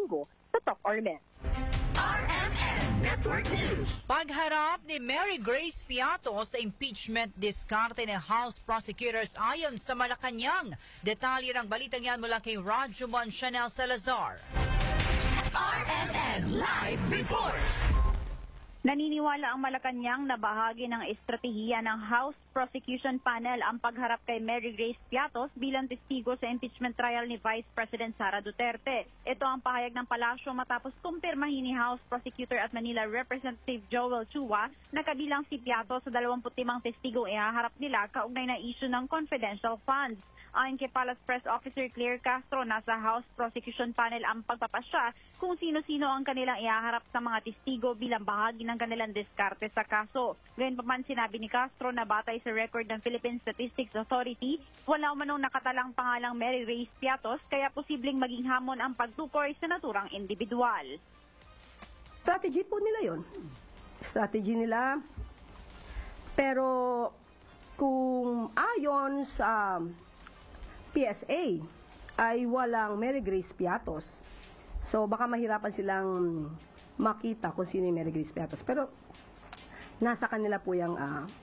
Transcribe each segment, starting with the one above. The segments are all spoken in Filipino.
testigo. Tatak RMN. RMN Network News. Pagharap ni Mary Grace Piatos sa impeachment diskarte ng House prosecutors ayon sa Malacanang. Detalye ng balitang yan mula kay Rajuman Chanel Salazar. RMN Live Report. Naniniwala ang Malacanang na bahagi ng estratehiya ng House Prosecution Panel ang pagharap kay Mary Grace Piatos bilang testigo sa impeachment trial ni Vice President Sara Duterte. Ito ang pahayag ng palasyo matapos kumpirmahin ni House Prosecutor at Manila Representative Joel Chua na kabilang si Piatos sa 25 testigong ihaharap nila kaugnay na issue ng confidential funds. Ayon kay Palace Press Officer Claire Castro, nasa House Prosecution Panel ang pagpapasya kung sino-sino ang kanilang ihaharap sa mga testigo bilang bahagi ng kanilang diskarte sa kaso. Gayunpaman sinabi ni Castro na batay sa record ng Philippine Statistics Authority, wala umanong nakatalang pangalang Mary Grace Piatos kaya posibleng maging hamon ang pagtukoy sa naturang individual. Strategy po nila yon. Strategy nila. Pero kung ayon sa PSA ay walang Mary Grace Piatos. So baka mahirapan silang makita kung sino yung Mary Grace Piatos. Pero nasa kanila po yung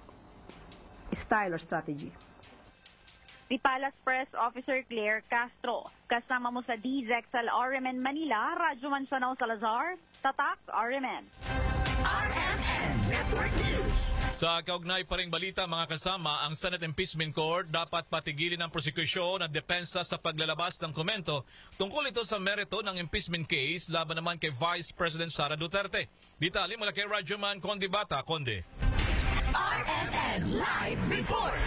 style or strategy. Si Palace Press Officer Claire Castro. Kasama mo sa DZXL RMN Manila, Rajuman Chanel Salazar, Tatak RMN. RMN Network News. Sa kaugnay pa ring balita mga kasama, ang Senate Impeachment Court dapat patigilin ang prosekusyon at depensa sa paglalabas ng komento tungkol ito sa merito ng impeachment case laban naman kay Vice President Sara Duterte. Detalye mula kay Rajuman Conde Bata. Conde. RMN Live Report.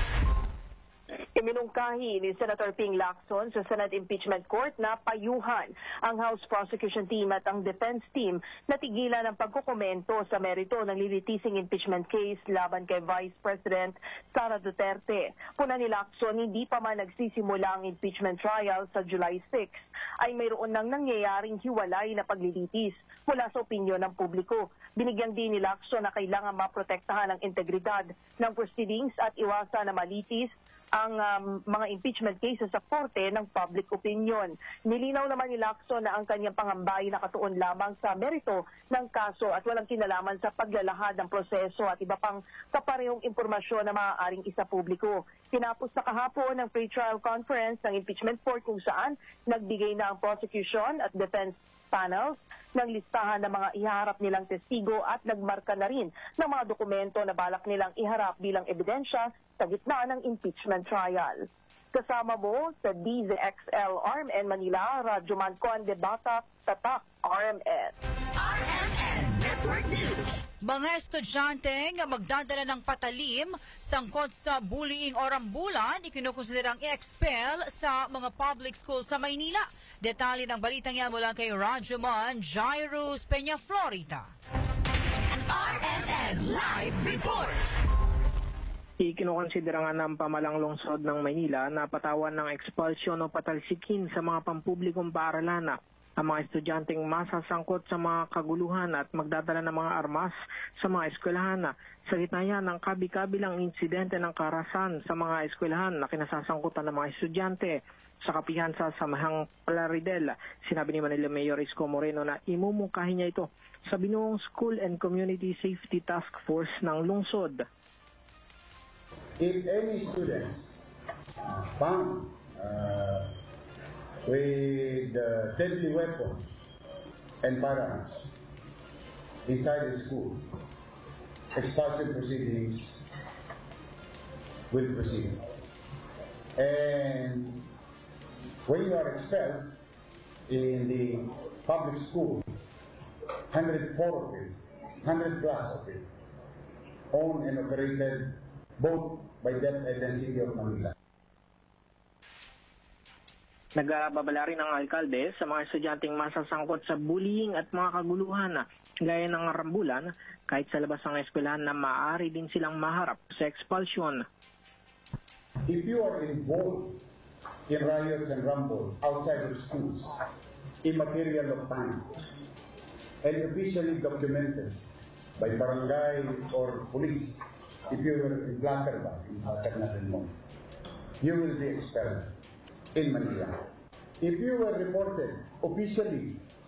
Iminungkahi ni Senator Ping Lacson sa Senate Impeachment Court na payuhan ang House Prosecution Team at ang Defense Team na tigilan ang pagkukomento sa merito ng lilitising impeachment case laban kay Vice President Sara Duterte. Puna ni Lacson, hindi pa man nagsisimula ang impeachment trial sa July 6 ay mayroon nang nangyayaring hiwalay na paglilitis mula sa opinyon ng publiko. Binigyan din ni Lacson na kailangan maprotektahan ang integridad ng proceedings at iwasan na malitis ang mga impeachment cases sa korte ng public opinion. Nilinaw naman ni Lacson na ang kanyang pangambay nakatuon lamang sa merito ng kaso at walang kinalaman sa paglalahad ng proseso at iba pang kaparehong impormasyon na maaaring isa publiko. Tinapos na kahapon ng pre-trial conference ng impeachment court kung saan nagbigay na ang prosecution at defense panels ng listahan ng mga iharap nilang testigo at nagmarka na rin ng mga dokumento na balak nilang iharap bilang ebidensya sa gitna ng impeachment trial. Kasama mo sa DZXL RMN Manila, Rajuman Conde Bata, Tatak RMN. RMN Network News. Mga estudyante nga magdadala ng patalim sangkot sa bullying o rambulan, ikinukonsiderang i-expel sa mga public schools sa Maynila. Detalye ng balitang yan mula kay Rajuman Jairus Peña Florida. RMN Live Report. Ikinukonsidera nga ng pamalang lungsod ng Maynila na patawan ng expulsion o patalsikin sa mga pampublikong paaralan ang mga estudyanteng masasangkot sa mga kaguluhan at magdadala ng mga armas sa mga eskwelahan. Sa gitna yan ng kabi-kabilang insidente ng karahasan sa mga eskwelahan na kinasasangkutan ng mga estudyante. Sa kapihan sa Samahang Plaridel, sinabi ni Manila Mayor Isko Moreno na imumungkahi niya ito sa binuong School and Community Safety Task Force ng lungsod. If any students found with deadly weapons and firearms inside the school, expulsion proceedings will proceed. And when you are expelled in the public school, 104 of it, 100 plus of it, owned and operated both by DepEd and City of Manila. Nagbabala rin ang alkalde sa mga estudyanteng masasangkot sa bullying at mga kaguluhan gaya ng rambulan kahit sa labas ng eskwelahan na maaari din silang maharap sa expulsion. If you are involved in riots and rumble outside of schools, immaterial of time, and officially documented by barangay or police, if you were in Placardba, in Alternative, you will be expelled in Manila. If you were reported officially